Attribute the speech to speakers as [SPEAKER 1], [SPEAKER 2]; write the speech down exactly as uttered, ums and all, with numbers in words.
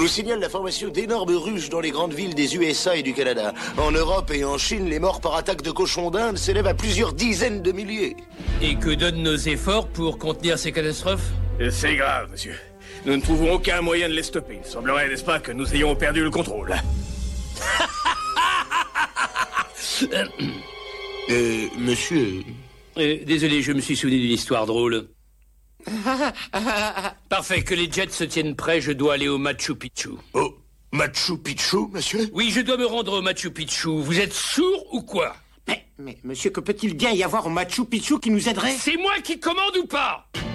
[SPEAKER 1] nous signale la formation d'énormes ruches dans les grandes villes des U S A et du Canada. En Europe et en Chine, les morts par attaque de cochons d'Inde s'élèvent à plusieurs dizaines de milliers.
[SPEAKER 2] Et que donnent nos efforts pour contenir ces catastrophes?
[SPEAKER 3] C'est grave, monsieur. Nous ne trouvons aucun moyen de les stopper. Il semblerait, n'est-ce pas, que nous ayons perdu le contrôle.
[SPEAKER 1] euh, monsieur...
[SPEAKER 2] Euh, désolé, je me suis souvenu d'une histoire drôle. Parfait, que les jets se tiennent prêts, je dois aller au Machu Picchu.
[SPEAKER 1] Oh, Machu Picchu, monsieur?
[SPEAKER 2] Oui, je dois me rendre au Machu Picchu. Vous êtes sourd ou quoi?
[SPEAKER 4] Mais, mais, monsieur, que peut-il bien y avoir au Machu Picchu qui nous aiderait?
[SPEAKER 2] C'est moi qui commande ou pas?